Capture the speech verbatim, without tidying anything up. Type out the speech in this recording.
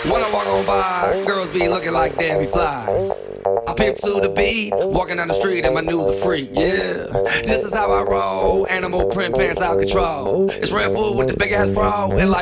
When I walk on by, girls be looking like Debbie Fly. I pimp to the beat, walking down the street in my new the freak, yeah. This is how I roll, animal print pants out control. It's Red Food with the big ass bra, and like